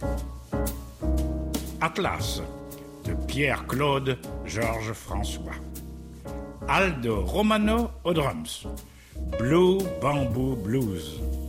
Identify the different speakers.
Speaker 1: Atlas de Pierre-Claude Georges François. Aldo Romano aux drums. Blue Bamboo Blues